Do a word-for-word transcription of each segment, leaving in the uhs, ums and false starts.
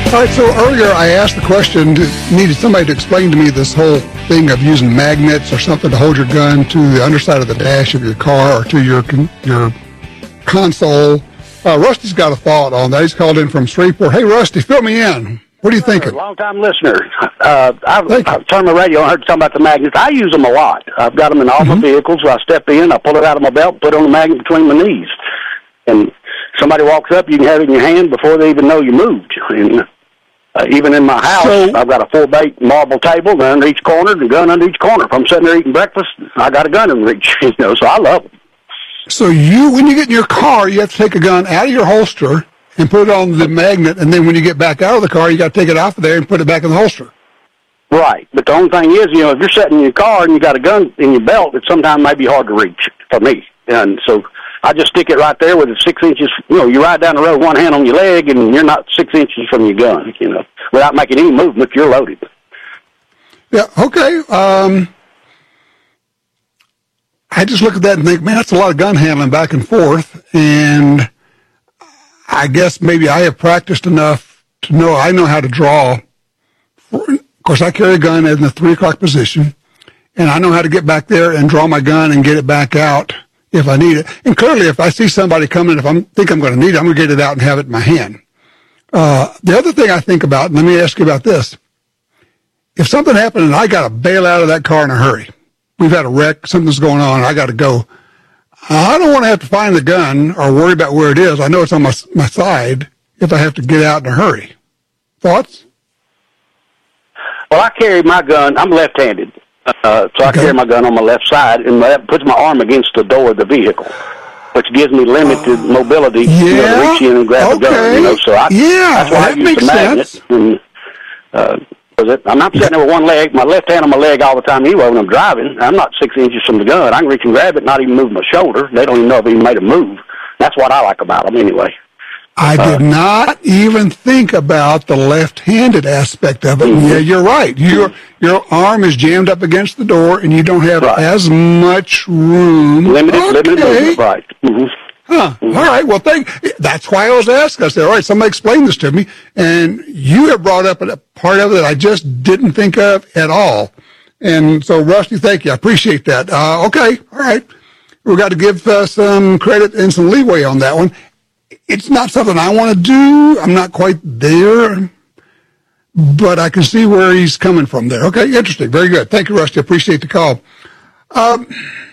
All right, so earlier I asked the question, needed somebody to explain to me this whole thing of using magnets or something to hold your gun to the underside of the dash of your car or to your your console. Uh, Rusty's got a thought on that. He's called in from Shreveport. Hey, Rusty, fill me in. What are you thinking? Long-time listener. Uh, I've, I've turned my radio and heard talking about the magnets. I use them a lot. I've got them in all mm-hmm. my vehicles. So I step in, I pull it out of my belt, put on the magnet between my knees. And somebody walks up, you can have it in your hand before they even know you moved. And, uh, even in my house, so, I've got a four-bait marble table under each corner, and a gun under each corner. If I'm sitting there eating breakfast, I got a gun in reach. You know, so I love them. So you, when you get in your car, you have to take a gun out of your holster and put it on the magnet, and then when you get back out of the car, you got to take it off of there and put it back in the holster. Right, but the only thing is, you know, if you're sitting in your car and you got a gun in your belt, it sometimes may be hard to reach for me. And so I just stick it right there with it six inches. You know, you ride down the road, one hand on your leg, and you're not six inches from your gun, you know, without making any movement, you're loaded. Yeah, okay. Um, I just look at that and think, man, that's a lot of gun handling back and forth, and I guess maybe I have practiced enough to know I know how to draw. Of course, I carry a gun in the three o'clock position, and I know how to get back there and draw my gun and get it back out if I need it. And clearly, if I see somebody coming, if I think I'm going to need it, I'm going to get it out and have it in my hand. Uh, the other thing I think about, and let me ask you about this. If something happened and I got to bail out of that car in a hurry, we've had a wreck, something's going on, I got to go, I don't want to have to find the gun or worry about where it is. I know it's on my my side if I have to get out in a hurry. Thoughts? Well, I carry my gun. I'm left-handed, uh, so I okay. carry my gun on my left side, and that puts my arm against the door of the vehicle, which gives me limited uh, mobility yeah, you know, to reach in and grab okay. the gun. You know, so I, yeah, that's why that I use makes the magnet. sense. And, uh, I'm not sitting there with one leg, my left hand on my leg all the time anyway when I'm driving. I'm not six inches from the gun. I can reach and grab it, not even move my shoulder. They don't even know if I even made a move. That's what I like about them anyway. I uh, did not even think about the left-handed aspect of it. Mm-hmm. Yeah, you're right. Your your arm is jammed up against the door, and you don't have right. as much room. Limited, okay. limited movement, right. Mm-hmm. Huh. Mm-hmm. All right. Well, thank. That's why I was asking. I said, all right, somebody explain this to me. And you have brought up a part of it that I just didn't think of at all. And so, Rusty, thank you. I appreciate that. Uh, okay. All right. We've got to give uh, some credit and some leeway on that one. It's not something I want to do. I'm not quite there, but I can see where he's coming from there. Okay. Interesting. Very good. Thank you, Rusty. I appreciate the call. Um,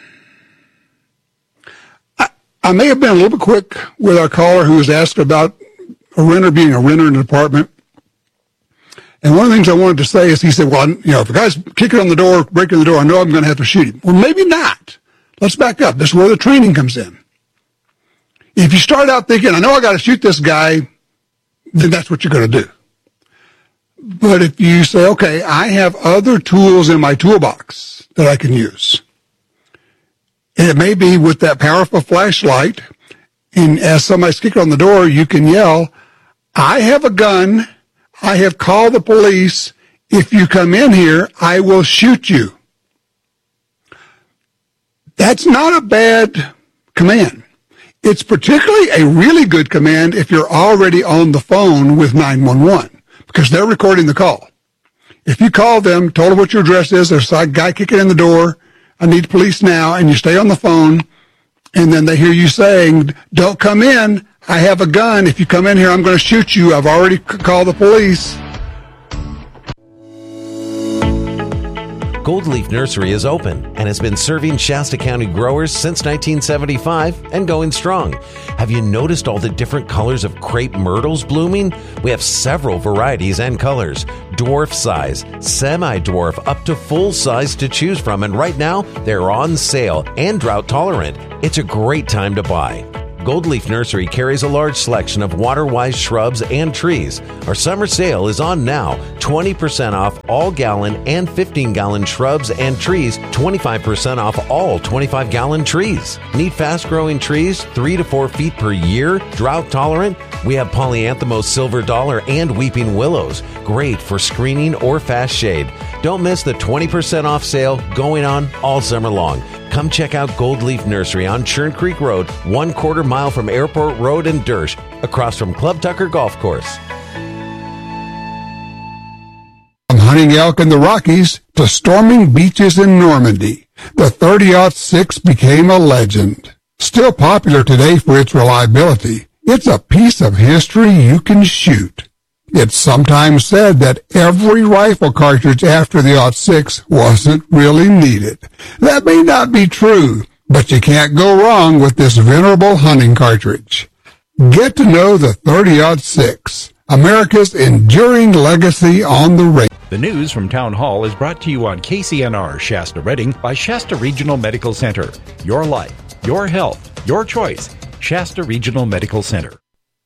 I may have been a little bit quick with our caller who was asked about a renter being a renter in an apartment. And one of the things I wanted to say is he said, well, you know, if a guy's kicking on the door, breaking the door, I know I'm going to have to shoot him. Well, maybe not. Let's back up. This is where the training comes in. If you start out thinking, I know I got to shoot this guy, then that's what you're going to do. But if you say, okay, I have other tools in my toolbox that I can use. And it may be with that powerful flashlight, and as somebody's kicking on the door, you can yell, I have a gun. I have called the police. If you come in here, I will shoot you. That's not a bad command. It's particularly a really good command if you're already on the phone with nine one one, because they're recording the call. If you call them, told them what your address is, there's a guy kicking in the door, I need police now, and you stay on the phone, and then they hear you saying, don't come in, I have a gun, if you come in here, I'm going to shoot you, I've already c- called the police. Gold Leaf Nursery is open and has been serving Shasta County growers since nineteen seventy-five and going strong. Have you noticed all the different colors of crepe myrtles blooming? We have several varieties and colors, dwarf size, semi-dwarf, up to full size to choose from, and right now they're on sale and drought tolerant. It's a great time to buy. Gold Leaf Nursery carries a large selection of water-wise shrubs and trees. Our summer sale is on now. twenty percent off all gallon and fifteen gallon shrubs and trees. twenty-five percent off all twenty-five gallon trees. Need fast-growing trees, three to four feet per year, drought tolerant? We have Polyanthemos silver dollar and weeping willows. Great for screening or fast shade. Don't miss the twenty percent off sale going on all summer long. Come check out Gold Leaf Nursery on Churn Creek Road, one quarter mile from Airport Road and Dersh, across from Club Tucker Golf Course. hunting elk in the Rockies to storming beaches in Normandy, the thirty aught six became a legend. Still popular today for its reliability, it's a piece of history you can shoot. It's sometimes said that every rifle cartridge after the aught six wasn't really needed. That may not be true, but you can't go wrong with this venerable hunting cartridge. Get to know the thirty aught six, America's enduring legacy on the range. The news from Town Hall is brought to you on K C N R Shasta Redding by Shasta Regional Medical Center. Your life, your health, your choice. Shasta Regional Medical Center.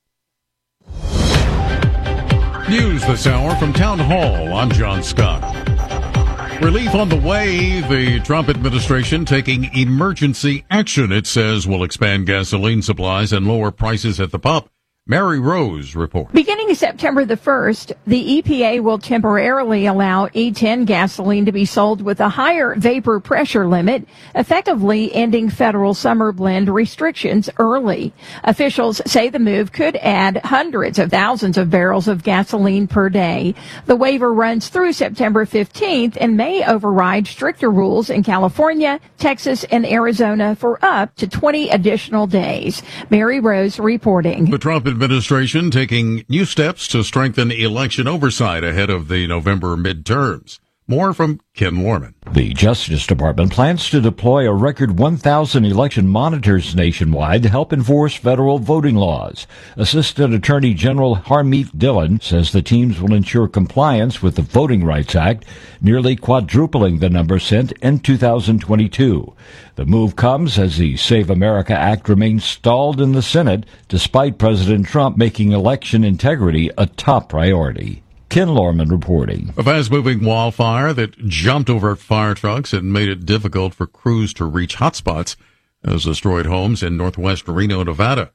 News this hour from Town Hall. I'm John Scott. Relief on the way. The Trump administration taking emergency action, it says, will expand gasoline supplies and lower prices at the pump. Mary Rose reports. Beginning September the first, the E P A will temporarily allow E ten gasoline to be sold with a higher vapor pressure limit, effectively ending federal summer blend restrictions early. Officials say the move could add hundreds of thousands of barrels of gasoline per day. The waiver runs through September fifteenth and may override stricter rules in California, Texas, and Arizona for up to twenty additional days. Mary Rose reporting. The Trump administration taking new steps to strengthen election oversight ahead of the November midterms. More from Ken Lorman. The Justice Department plans to deploy a record one thousand election monitors nationwide to help enforce federal voting laws. Assistant Attorney General Harmeet Dillon says the teams will ensure compliance with the Voting Rights Act, nearly quadrupling the number sent in two thousand twenty-two. The move comes as the Save America Act remains stalled in the Senate, despite President Trump making election integrity a top priority. Ken Lorman reporting. A fast-moving wildfire that jumped over fire trucks and made it difficult for crews to reach hotspots has destroyed homes in northwest Reno, Nevada.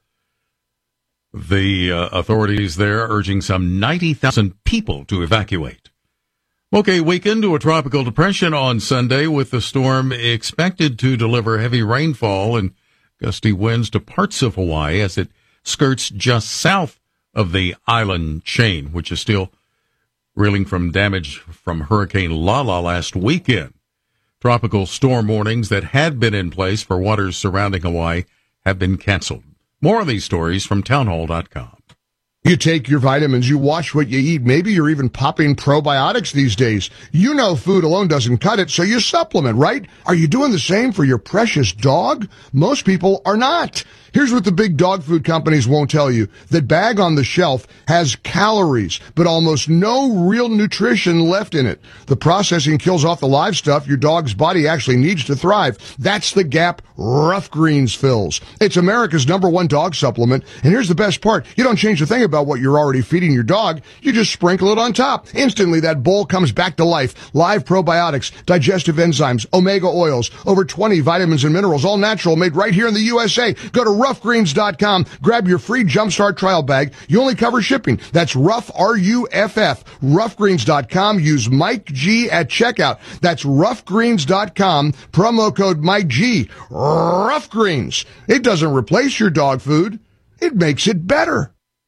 The uh, authorities there urging some ninety thousand people to evacuate. Okay, weakened to a tropical depression on Sunday, with the storm expected to deliver heavy rainfall and gusty winds to parts of Hawaii as it skirts just south of the island chain, which is still reeling from damage from Hurricane Lala last weekend. Tropical storm warnings that had been in place for waters surrounding Hawaii have been canceled. More of these stories from townhall dot com. You take your vitamins, you watch what you eat. Maybe you're even popping probiotics these days. You know food alone doesn't cut it, so you supplement, right? Are you doing the same for your precious dog? Most people are not. Here's what the big dog food companies won't tell you. That bag on the shelf has calories, but almost no real nutrition left in it. The processing kills off the live stuff your dog's body actually needs to thrive. That's the gap Rough Greens fills. It's America's number one dog supplement, and here's the best part. You don't change a thing about what you're already feeding your dog. You just sprinkle it on top. Instantly, that bowl comes back to life. Live probiotics, digestive enzymes, omega oils, over twenty vitamins and minerals, all natural, made right here in the U S A. Go to rough greens dot com. Grab your free Jumpstart trial bag. You only cover shipping. That's Rough, R U F F. rough greens dot com. Use Mike G at checkout. That's rough greens dot com. Promo code Mike G. Rough Greens. It doesn't replace your dog food. It makes it better.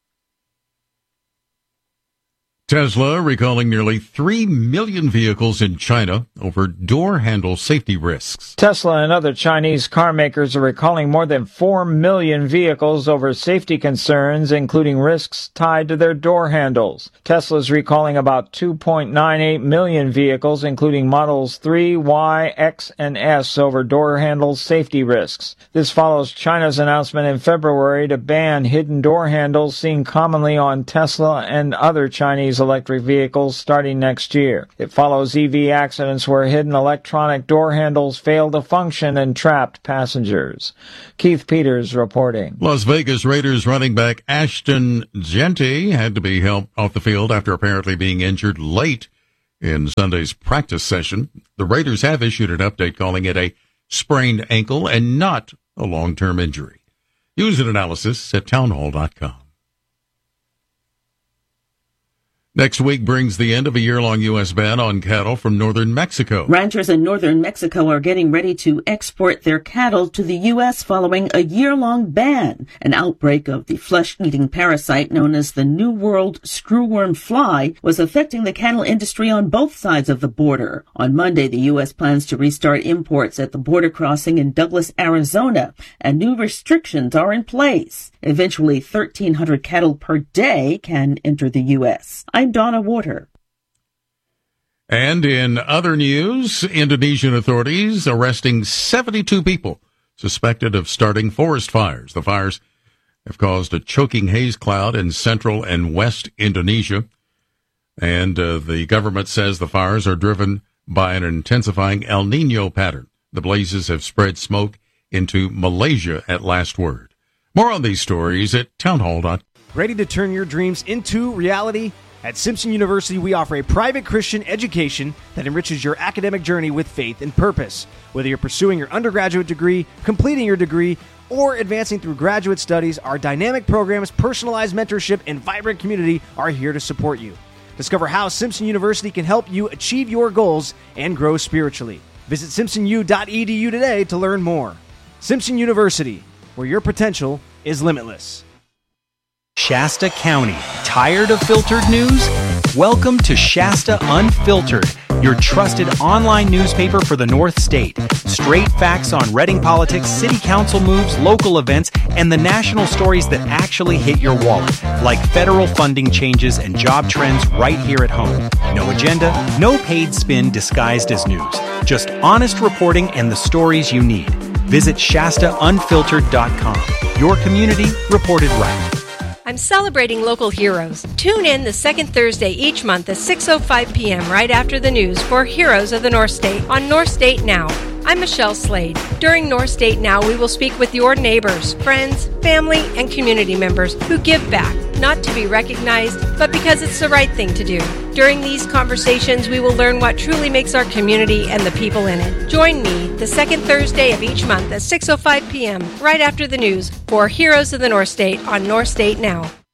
Tesla recalling nearly three million vehicles in China over door handle safety risks. Tesla and other Chinese car makers are recalling more than four million vehicles over safety concerns, including risks tied to their door handles. Tesla is recalling about two point nine eight million vehicles, including models three, Y, X, and S, over door handle safety risks. This follows China's announcement in February to ban hidden door handles seen commonly on Tesla and other Chinese electric vehicles starting next year. It follows E V accidents where hidden electronic door handles failed to function and trapped passengers. Keith Peters reporting. Las Vegas Raiders running back Ashton Jeanty had to be helped off the field after apparently being injured late in Sunday's practice session. The Raiders have issued an update calling it a sprained ankle and not a long-term injury. Use an analysis at townhall dot com. Next week brings the end of a year-long U S ban on cattle from northern Mexico. Ranchers in northern Mexico are getting ready to export their cattle to the U S following a year-long ban. An outbreak of the flesh-eating parasite known as the New World screwworm fly was affecting the cattle industry on both sides of the border. On Monday, the U S plans to restart imports at the border crossing in Douglas, Arizona, and new restrictions are in place. Eventually, thirteen hundred cattle per day can enter the U S. I'm Donna Water. And in other news, Indonesian authorities arresting seventy-two people suspected of starting forest fires. The fires have caused a choking haze cloud in central and west Indonesia. And uh, the government says the fires are driven by an intensifying El Nino pattern. The blazes have spread smoke into Malaysia at last word. More on these stories at townhall dot com. Ready to turn your dreams into reality? At Simpson University, we offer a private Christian education that enriches your academic journey with faith and purpose. Whether you're pursuing your undergraduate degree, completing your degree, or advancing through graduate studies, our dynamic programs, personalized mentorship, and vibrant community are here to support you. Discover how Simpson University can help you achieve your goals and grow spiritually. Visit simpson u dot e d u today to learn more. Simpson University, where your potential is limitless. Shasta County. Tired of filtered news? Welcome to Shasta Unfiltered, your trusted online newspaper for the North State. Straight facts on Reading politics, city council moves, local events, and the national stories that actually hit your wallet, like federal funding changes and job trends right here at home. No agenda, no paid spin disguised as news. Just honest reporting and the stories you need. Visit Shasta Unfiltered dot com. Your community reported right. I'm celebrating local heroes. Tune in the second Thursday each month at six oh five p.m. right after the news for Heroes of the North State on North State Now. I'm Michelle Slade. During North State Now, we will speak with your neighbors, friends, family, and community members who give back, not to be recognized, but because it's the right thing to do. During these conversations, we will learn what truly makes our community and the people in it. Join me the second Thursday of each month at six oh five p.m. right after the news for Heroes of the North State on North State Now.